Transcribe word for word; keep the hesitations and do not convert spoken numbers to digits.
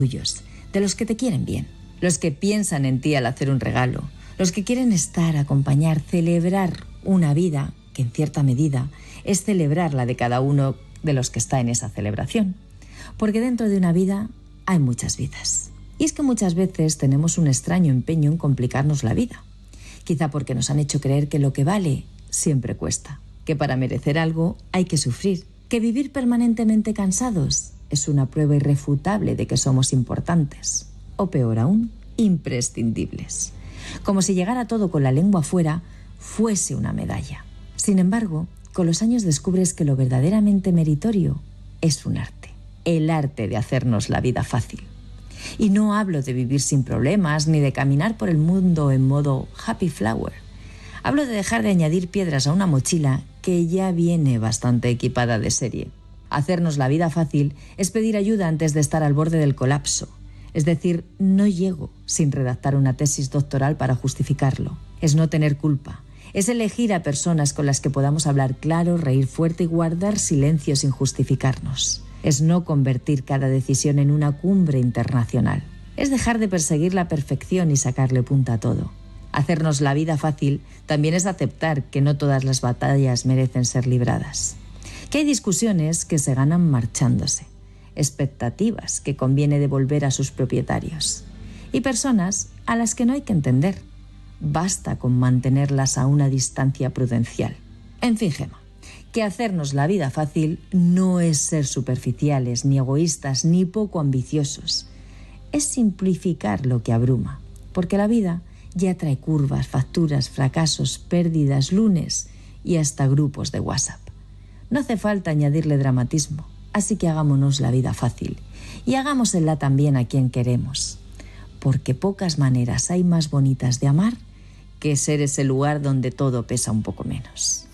tuyos, de los que te quieren bien, los que piensan en ti al hacer un regalo, los que quieren estar, acompañar, celebrar una vida que en cierta medida es celebrar la de cada uno de los que está en esa celebración. Porque dentro de una vida hay muchas vidas. Y es que muchas veces tenemos un extraño empeño en complicarnos la vida. Quizá porque nos han hecho creer que lo que vale siempre cuesta, que para merecer algo hay que sufrir, que vivir permanentemente cansados es una prueba irrefutable de que somos importantes, o peor aún, imprescindibles. Como si llegara todo con la lengua afuera fuese una medalla. Sin embargo, con los años descubres que lo verdaderamente meritorio es un arte, el arte de hacernos la vida fácil. Y no hablo de vivir sin problemas ni de caminar por el mundo en modo happy flower. Hablo de dejar de añadir piedras a una mochila que ya viene bastante equipada de serie. Hacernos la vida fácil es pedir ayuda antes de estar al borde del colapso. Es decir, no llego sin redactar una tesis doctoral para justificarlo. Es no tener culpa. Es elegir a personas con las que podamos hablar claro, reír fuerte y guardar silencio sin justificarnos. Es no convertir cada decisión en una cumbre internacional. Es dejar de perseguir la perfección y sacarle punta a todo. Hacernos la vida fácil también es aceptar que no todas las batallas merecen ser libradas. Que hay discusiones que se ganan marchándose, expectativas que conviene devolver a sus propietarios y personas a las que no hay que entender. Basta con mantenerlas a una distancia prudencial. En fin, Gemma, que hacernos la vida fácil no es ser superficiales, ni egoístas, ni poco ambiciosos. Es simplificar lo que abruma, porque la vida ya trae curvas, facturas, fracasos, pérdidas, lunes y hasta grupos de WhatsApp. No hace falta añadirle dramatismo, así que hagámonos la vida fácil y hagámosela también a quien queremos, porque pocas maneras hay más bonitas de amar que ser ese lugar donde todo pesa un poco menos.